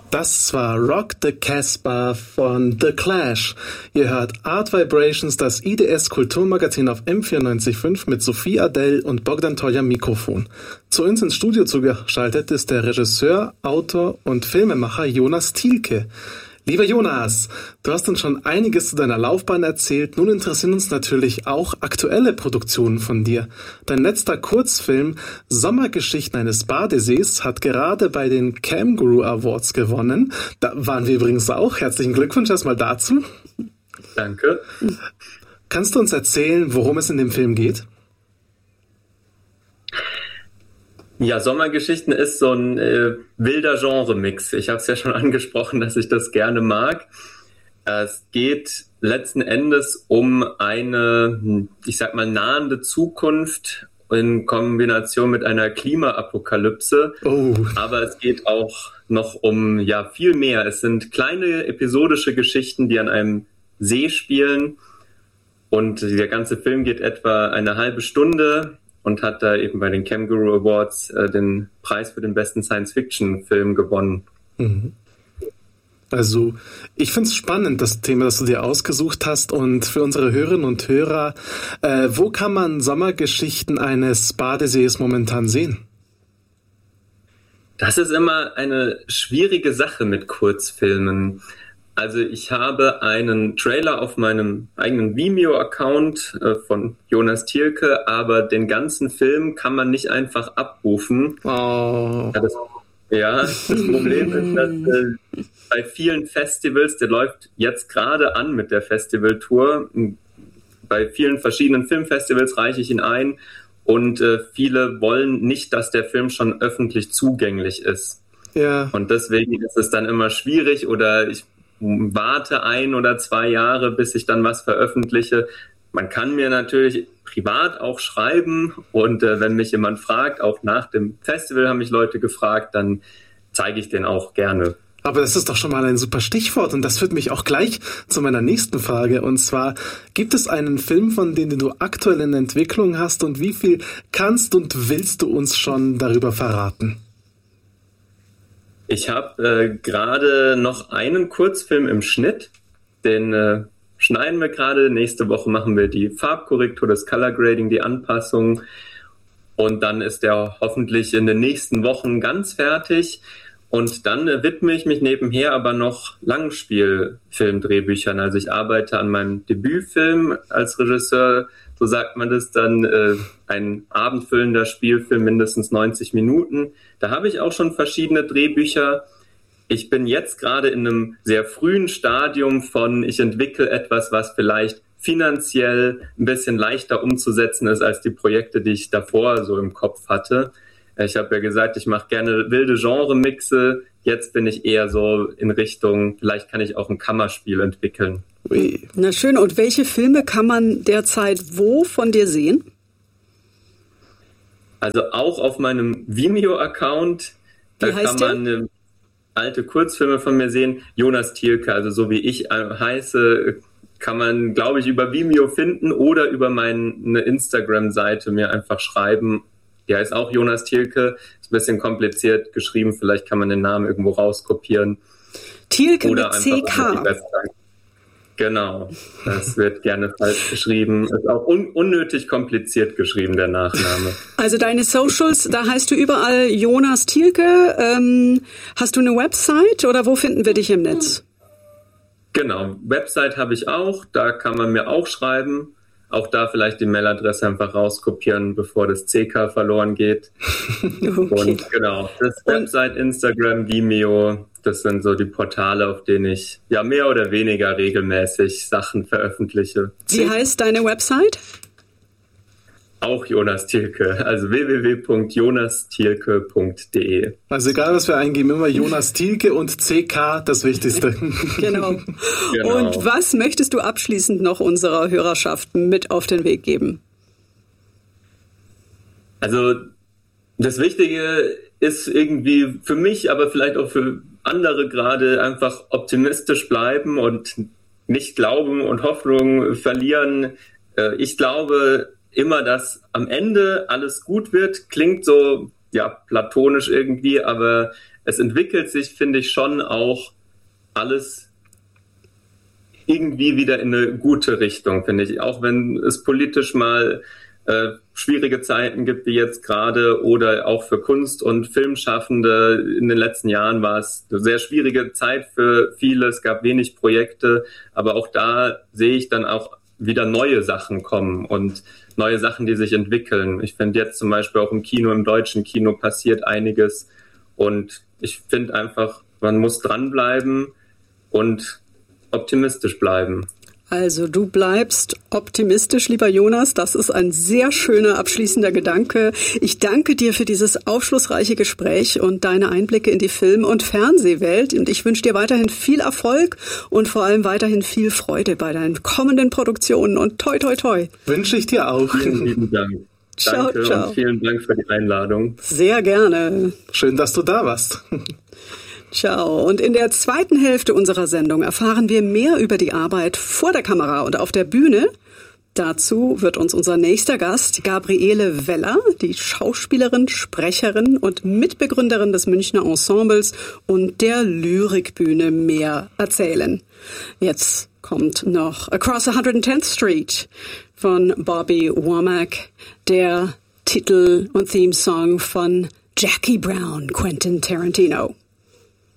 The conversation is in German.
Das war Rock the Casbah von The Clash. Ihr hört Art Vibrations, das IDS Kulturmagazin auf M94.5 mit Sophie Adell und Bogdan Tolja Mikrofon. Zu uns ins Studio zugeschaltet ist der Regisseur, Autor und Filmemacher Jonas Thielke. Lieber Jonas, du hast uns schon einiges zu deiner Laufbahn erzählt. Nun interessieren uns natürlich auch aktuelle Produktionen von dir. Dein letzter Kurzfilm Sommergeschichten eines Badesees hat gerade bei den Camguru Awards gewonnen. Da waren wir übrigens auch. Herzlichen Glückwunsch erstmal dazu. Danke. Kannst du uns erzählen, worum es in dem Film geht? Ja, Sommergeschichten ist so ein wilder Genre-Mix. Ich habe es ja schon angesprochen, dass ich das gerne mag. Es geht letzten Endes um eine, ich sag mal, nahende Zukunft in Kombination mit einer Klimaapokalypse. Oh. Aber es geht auch noch um viel mehr. Es sind kleine episodische Geschichten, die an einem See spielen. Und der ganze Film geht etwa eine halbe Stunde und hat da eben bei den Camguru Awards den Preis für den besten Science-Fiction-Film gewonnen. Mhm. Also ich finde es spannend, das Thema, das du dir ausgesucht hast. Und für unsere Hörerinnen und Hörer, wo kann man Sommergeschichten eines Badesees momentan sehen? Das ist immer eine schwierige Sache mit Kurzfilmen. Also ich habe einen Trailer auf meinem eigenen Vimeo-Account von Jonas Thielke, aber den ganzen Film kann man nicht einfach abrufen. Oh. Das Problem ist, dass bei vielen Festivals, der läuft jetzt gerade an mit der Festivaltour, bei vielen verschiedenen Filmfestivals reiche ich ihn ein und viele wollen nicht, dass der Film schon öffentlich zugänglich ist. Ja. Und deswegen ist es dann immer schwierig oder ich warte 1 oder 2 Jahre, bis ich dann was veröffentliche. Man kann mir natürlich privat auch schreiben und wenn mich jemand fragt, auch nach dem Festival haben mich Leute gefragt, dann zeige ich den auch gerne. Aber das ist doch schon mal ein super Stichwort und das führt mich auch gleich zu meiner nächsten Frage. Und zwar, gibt es einen Film, von dem du aktuell in Entwicklung hast und wie viel kannst und willst du uns schon darüber verraten? Ich habe gerade noch einen Kurzfilm im Schnitt, den schneiden wir gerade. Nächste Woche machen wir die Farbkorrektur, das Color Grading, die Anpassung und dann ist der hoffentlich in den nächsten Wochen ganz fertig und dann widme ich mich nebenher aber noch Langspielfilmdrehbüchern. Also ich arbeite an meinem Debütfilm als Regisseur, so sagt man das dann, ein abendfüllender Spielfilm, mindestens 90 Minuten. Da habe ich auch schon verschiedene Drehbücher. Ich bin jetzt gerade in einem sehr frühen Stadium von, ich entwickle etwas, was vielleicht finanziell ein bisschen leichter umzusetzen ist als die Projekte, die ich davor so im Kopf hatte. Ich habe ja gesagt, ich mache gerne wilde Genre-Mixe. Jetzt bin ich eher so in Richtung, vielleicht kann ich auch ein Kammerspiel entwickeln. Ui. Na schön, und welche Filme kann man derzeit wo von dir sehen? Also auch auf meinem Vimeo-Account, da kann man alte Kurzfilme von mir sehen. Jonas Thielke, also so wie ich heiße, kann man, glaube ich, über Vimeo finden oder über meine Instagram-Seite mir einfach schreiben. Die heißt auch Jonas Thielke, ist ein bisschen kompliziert geschrieben, vielleicht kann man den Namen irgendwo rauskopieren. Thielke oder mit CK. Genau, das wird gerne falsch geschrieben. Ist auch unnötig kompliziert geschrieben, der Nachname. Also deine Socials, da heißt du überall Jonas Thielke. Hast du eine Website oder wo finden wir dich im Netz? Genau, Website habe ich auch, da kann man mir auch schreiben. Auch da vielleicht die Mailadresse einfach rauskopieren, bevor das CK verloren geht. Okay. Und genau, das Website, Instagram, Vimeo, das sind so die Portale, auf denen ich mehr oder weniger regelmäßig Sachen veröffentliche. Wie heißt deine Website? Auch Jonas Thielke, also www.jonasthielke.de. Also egal, was wir eingeben, immer Jonas Thielke und CK, das Wichtigste. Genau. Und was möchtest du abschließend noch unserer Hörerschaft mit auf den Weg geben? Also das Wichtige ist irgendwie für mich, aber vielleicht auch für andere gerade einfach optimistisch bleiben und nicht glauben und Hoffnung verlieren. Ich glaube immer, dass am Ende alles gut wird. Klingt so platonisch irgendwie, aber es entwickelt sich, finde ich, schon auch alles irgendwie wieder in eine gute Richtung, finde ich. Auch wenn es politisch mal schwierige Zeiten gibt, wie jetzt gerade, oder auch für Kunst- und Filmschaffende. In den letzten Jahren war es eine sehr schwierige Zeit für viele. Es gab wenig Projekte, aber auch da sehe ich dann auch wieder neue Sachen kommen und neue Sachen, die sich entwickeln. Ich finde jetzt zum Beispiel auch im Kino, im deutschen Kino passiert einiges und ich finde einfach, man muss dranbleiben und optimistisch bleiben. Also du bleibst optimistisch, lieber Jonas. Das ist ein sehr schöner abschließender Gedanke. Ich danke dir für dieses aufschlussreiche Gespräch und deine Einblicke in die Film- und Fernsehwelt. Und ich wünsche dir weiterhin viel Erfolg und vor allem weiterhin viel Freude bei deinen kommenden Produktionen. Und toi, toi, toi. Wünsche ich dir auch. Vielen lieben Dank. Danke ciao. Und vielen Dank für die Einladung. Sehr gerne. Schön, dass du da warst. Ciao. Und in der zweiten Hälfte unserer Sendung erfahren wir mehr über die Arbeit vor der Kamera und auf der Bühne. Dazu wird uns unser nächster Gast, Gabriele Weller, die Schauspielerin, Sprecherin und Mitbegründerin des Münchner Ensembles und der Lyrikbühne, mehr erzählen. Jetzt kommt noch Across 110th Street von Bobby Womack, der Titel- und Theme-Song von Jackie Brown, Quentin Tarantino.